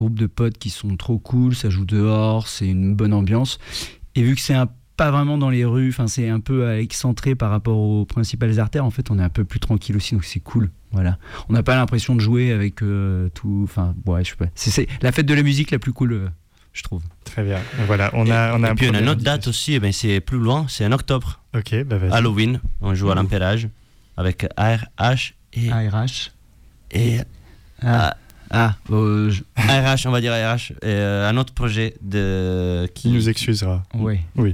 groupe de potes qui sont trop cool, ça joue dehors, c'est une bonne ambiance. Et vu que pas vraiment dans les rues, enfin c'est un peu excentré par rapport aux principales artères, en fait on est un peu plus tranquille aussi, donc c'est cool. Voilà. On n'a pas l'impression de jouer avec tout. Enfin, ouais, je sais pas. C'est la fête de la musique la plus cool, je trouve. Très bien. Voilà, on a et puis on a une autre date aussi, c'est plus loin, c'est en octobre. Ok, bah vas-y. Halloween, on joue à l'Empérage avec ARH et. ARH. Et. ARH, on va dire ARH, un autre projet qui nous excusera. Oui. Oui.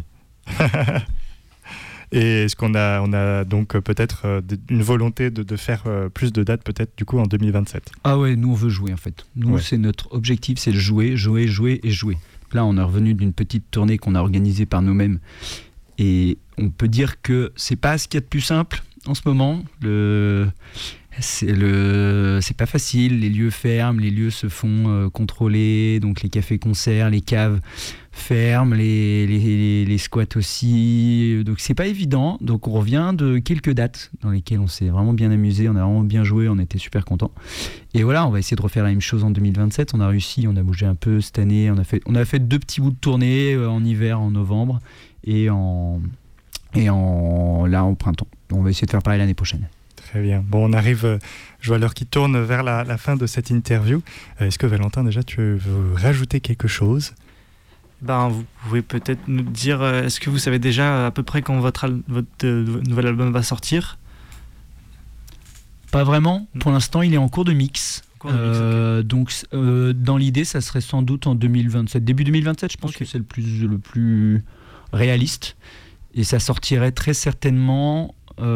Et est-ce qu'on a donc peut-être une volonté de faire plus de dates peut-être du coup en 2027 ? Ah ouais, nous on veut jouer en fait. Nous c'est notre objectif, c'est de jouer. Là on est revenu d'une petite tournée qu'on a organisée par nous-mêmes et on peut dire que c'est pas ce qu'il y a de plus simple en ce moment. C'est pas facile, les lieux ferment, les lieux se font contrôler, donc les cafés-concerts, les caves ferment, les squats aussi, donc c'est pas évident. Donc on revient de quelques dates dans lesquelles on s'est vraiment bien amusé, on a vraiment bien joué, on était super contents. Et voilà, on va essayer de refaire la même chose en 2027. On a réussi, on a bougé un peu cette année, on a fait 2 petits bouts de tournée en hiver, en novembre et au printemps. On va essayer de faire pareil l'année prochaine. Très bien. Bon, on arrive, je vois l'heure qui tourne vers la fin de cette interview. Est-ce que Valentin, déjà, tu veux rajouter quelque chose ? Vous pouvez peut-être nous dire, est-ce que vous savez déjà à peu près quand votre nouvel album va sortir ? Pas vraiment. Pour l'instant, il est en cours de mix. Okay. Donc, dans l'idée, ça serait sans doute en 2027. Début 2027, je pense que c'est le plus réaliste. Et ça sortirait très certainement...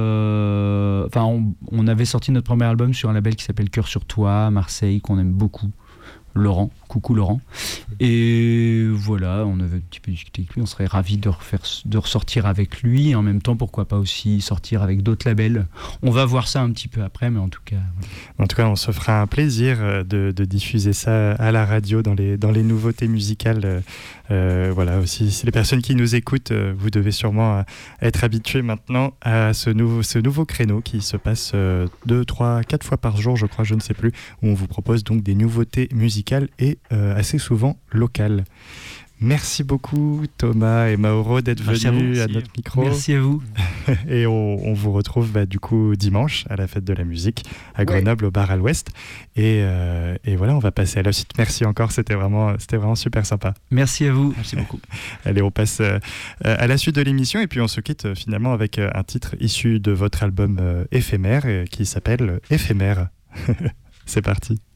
on avait sorti notre premier album sur un label qui s'appelle Cœur sur Toi, à Marseille, qu'on aime beaucoup. Laurent, coucou Laurent. Et voilà, on avait un petit peu discuté avec lui, on serait ravis de ressortir avec lui, et en même temps, pourquoi pas aussi sortir avec d'autres labels. On va voir ça un petit peu après, mais en tout cas... Voilà. En tout cas, on se fera un plaisir de diffuser ça à la radio, dans les nouveautés musicales. Voilà, aussi, si les personnes qui nous écoutent, vous devez sûrement être habitués maintenant à ce nouveau créneau qui se passe 2, 3, 4 fois par jour, je crois, je ne sais plus, où on vous propose donc des nouveautés musicales et assez souvent locales. Merci beaucoup Thomas et Mauro d'être venus à notre micro. Merci à vous. Et on vous retrouve du coup dimanche à la fête de la musique à Grenoble, au bar à l'Ouest. Et voilà, on va passer à la suite. Merci encore, c'était vraiment super sympa. Merci à vous. Merci beaucoup. Allez, on passe à la suite de l'émission et puis on se quitte finalement avec un titre issu de votre album éphémère qui s'appelle Éphémère. C'est parti.